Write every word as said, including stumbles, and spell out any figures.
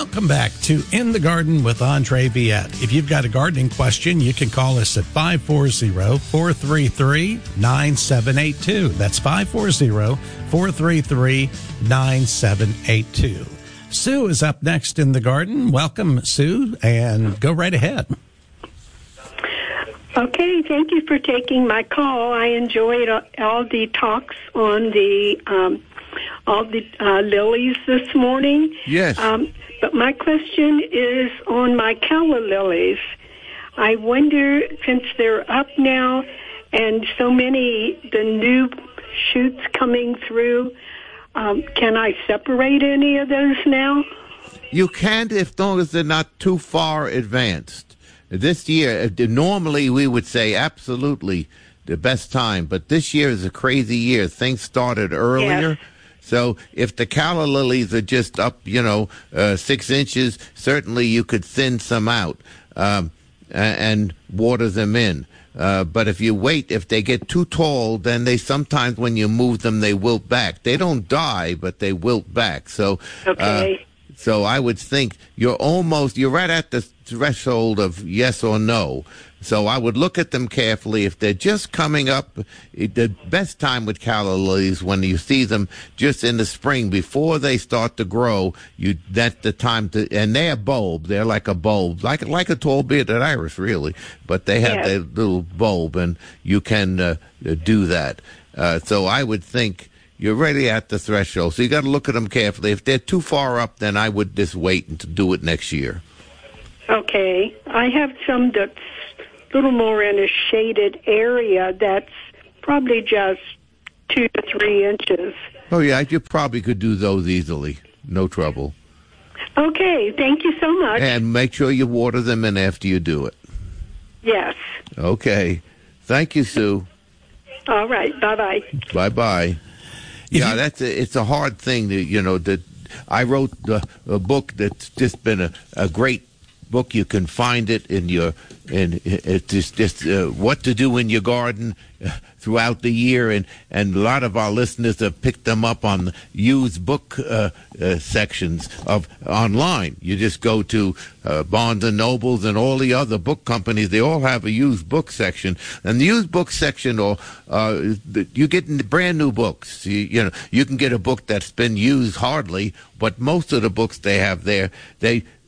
Welcome back to In the Garden with Andre Viette. If you've got a gardening question, you can call us at five four zero, four three three, nine seven eight two. That's five four zero, four three three, nine seven eight two. Sue is up next in the garden. Welcome, Sue, and go right ahead. Okay, thank you for taking my call. I enjoyed all the talks on the um, all the uh, lilies this morning. Yes. Um, but my question is on my calla lilies. I wonder, since they're up now and so many, the new shoots coming through, um, can I separate any of those now? You can, as long as they're not too far advanced. This year, normally we would say absolutely the best time, but this year is a crazy year. Things started earlier. Yes. So if the calla lilies are just up, you know, uh, six inches, certainly you could thin some out um, and water them in. Uh, but if you wait, if they get too tall, then they sometimes, when you move them, they wilt back. They don't die, but they wilt back. So, okay. Uh, so I would think you're almost, you're right at the threshold of yes or no. So I would look at them carefully. If they're just coming up, the best time with calla lilies, when you see them just in the spring before they start to grow, you that's the time to. And they're bulb. They're like a bulb, like like a tall bearded iris, really. But they have yes. their little bulb, and you can uh, do that. Uh, so I would think you're ready at the threshold. So you got to look at them carefully. If they're too far up, then I would just wait and to do it next year. Okay, I have some that's a little more in a shaded area that's probably just two to three inches. Oh, yeah, you probably could do those easily. No trouble. Okay, thank you so much. And make sure you water them in after you do it. Yes. Okay. Thank you, Sue. All right, bye-bye. Bye-bye. Yeah, that's a, it's a hard thing that, you know, that I wrote a, a book that's just been a, a great book. You can find it in your, in it's just, just uh, what to do in your garden uh, throughout the year, and, and a lot of our listeners have picked them up on the used book uh, uh, sections of online. You just go to uh, Barnes and Nobles and all the other book companies. They all have a used book section, and the used book section, or uh, you get brand new books. You, you know, you can get a book that's been used hardly, but most of the books they have there, they